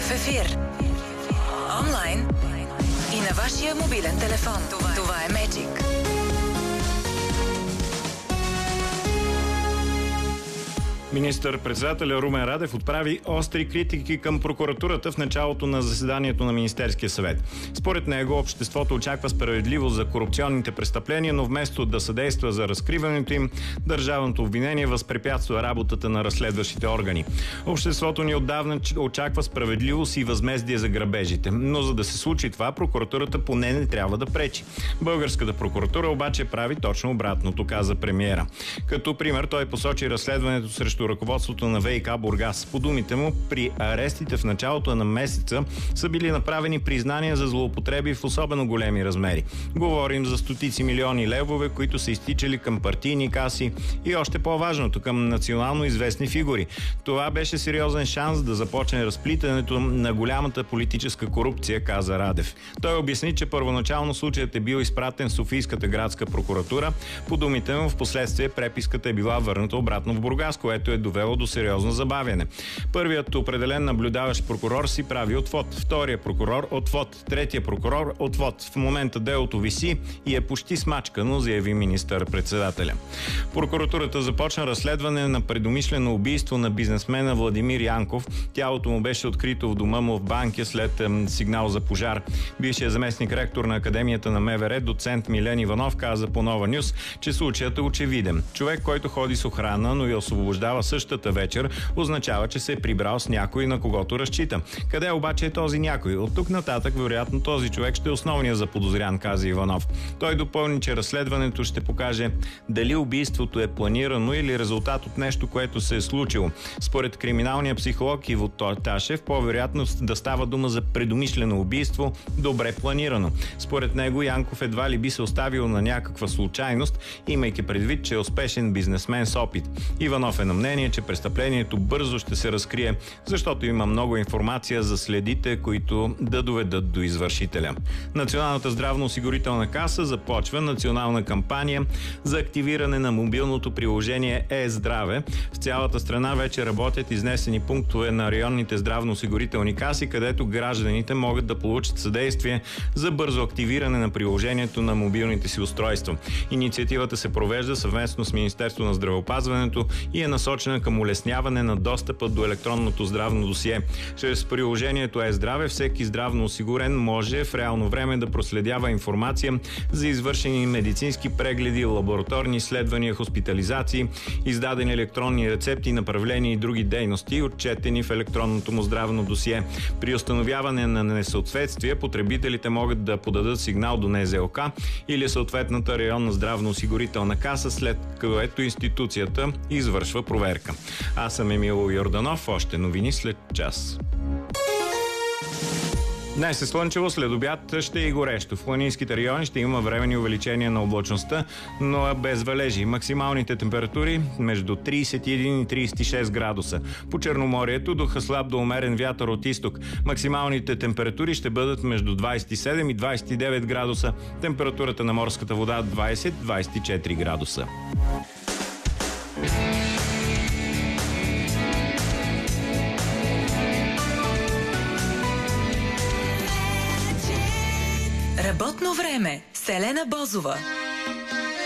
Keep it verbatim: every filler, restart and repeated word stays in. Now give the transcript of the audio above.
В ефир. Онлайн и на вашия мобилен телефон. Това, Това е Magic. Министър-председателя Румен Радев отправи остри критики към прокуратурата в началото на заседанието на Министерския съвет. Според него обществото очаква справедливост за корупционните престъпления, но вместо да съдейства за разкриването им, държавното обвинение възпрепятства работата на разследващите органи. Обществото ни отдавна очаква справедливост и възмездие за грабежите, но за да се случи това, прокуратурата поне не трябва да пречи. Българската прокуратура обаче прави точно обратното, каза премиера. Като пример той посочи разследването срещу ръководството на ВиК Бургас. По думите му, при арестите в началото на месеца са били направени признания за злоупотреби в особено големи размери. Говорим за стотици милиони левове, които са изтичали към партийни каси и още по-важното, към национално известни фигури. Това беше сериозен шанс да започне разплитането на голямата политическа корупция, каза Радев. Той обясни, че първоначално случаят е бил изпратен в Софийската градска прокуратура. По думите му, в последствие преписката е била върната обратно в Бургас, което е довело до сериозно забавяне. Първият определен наблюдаващ прокурор си прави отвод, втория прокурор отвод, третия прокурор отвод. В момента делото виси и е почти смачкано, заяви министър-председателя. Прокуратурата започна разследване на предумишлено убийство на бизнесмена Владимир Янков. Тялото му беше открито в дома му в Банкя след ем, сигнал за пожар. Бившият заместник ректор на Академията на МВР, доцент Милен Иванов, каза по Нова Нюс, че случаят е очевиден. Човек, който ходи с охрана, но и освобождава същата вечер, означава, че се е прибрал с някой, на когото разчита. Къде обаче е този някой? От тук нататък, вероятно, този човек ще е основният заподозрян, каза Иванов. Той допълни, че разследването ще покаже дали убийството е планирано или резултат от нещо, което се е случило. Според криминалния психолог Иво Ташев, по-вероятно да става дума за предумишлено убийство, добре планирано. Според него Янков едва ли би се оставил на някаква случайност, имайки предвид, че е успешен бизнесмен с опит. Иванов е на мнение, че престъплението бързо ще се разкрие, защото има много информация за следите, които да доведат до извършителя. Националната здравноосигурителна каса започва национална кампания за активиране на мобилното приложение Е-здраве. В цялата страна вече работят изнесени пунктове на районните здравноосигурителни каси, където гражданите могат да получат съдействие за бързо активиране на приложението на мобилните си устройства. Инициативата се провежда съвместно с Министерството на здравеопазването и е насочена към улесняване на достъпа до електронното здравно досие. Чрез приложението Е-здраве всеки здравно осигурен може в реално време да проследява информация за извършени медицински прегледи, лабораторни изследвания, хоспитализации, издадени електронни рецепти, направления и други дейности, отчетени в електронното му здравно досие. При установяване на несъответствие потребителите могат да подадат сигнал до Н З О К или съответната районна здравноосигурителна каса, след което институцията извършва проверка. Аз съм Емил Йорданов, още новини след час. Днес е слънчево, след обяд ще е и горещо. В планинските райони ще има временни увеличения на облачността, но без валежи. Максималните температури между трийсет и един и трийсет и шест градуса. По Черноморието духа слаб до умерен вятър от изток. Максималните температури ще бъдат между двайсет и седем и двайсет и девет градуса. Температурата на морската вода двайсет до двайсет и четири градуса. Работно време с Елена Бозова.